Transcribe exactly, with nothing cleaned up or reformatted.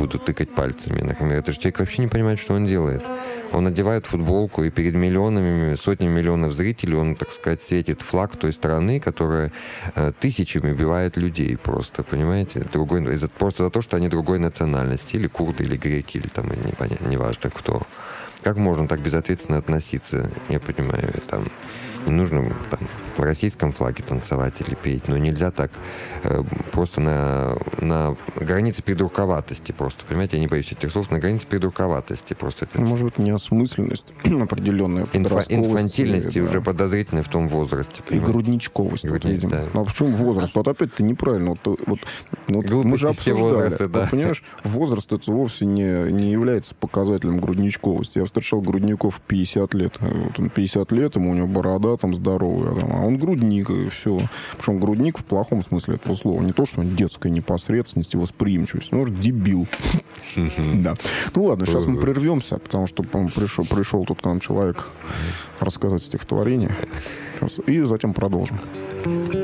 будут тыкать пальцами. Например, этот человек вообще не понимает, что он делает. Он надевает футболку, и перед миллионами, сотнями миллионов зрителей он, так сказать, светит флаг той страны, которая э, тысячами убивает людей просто, понимаете? Другой, из-за, просто за то, что они другой национальности, или курды, или греки, или там, непонятно, неважно кто. Как можно так безответственно относиться? Я понимаю, там... Не нужно там, в российском флаге танцевать или петь, но нельзя так э, просто на, на границе придурковатости просто, понимаете, я не боюсь этих слов, на границе придурковатости просто. Это... Может быть, неосмысленность определенная, Инфа- инфантильности да. уже подозрительной в том возрасте. Понимаете? И грудничковость. Грудни... Вот, да. Ну, а почему возраст? Вот опять-то неправильно. Вот, вот, вот мы же обсуждали. Возрасты, да. Вот, понимаешь, возраст это вовсе не, не является показателем грудничковости. Я встречал грудников в пятьдесят лет. Вот он пятьдесят лет, ему у него борода там здоровая, там, а он грудник, и все. Причем грудник в плохом смысле этого слова. Не то, что он детская непосредственность и восприимчивость, но дебил. Да. Ну ладно, сейчас мы прервемся, потому что пришел, пришел тут к нам человек рассказать стихотворение. И затем продолжим.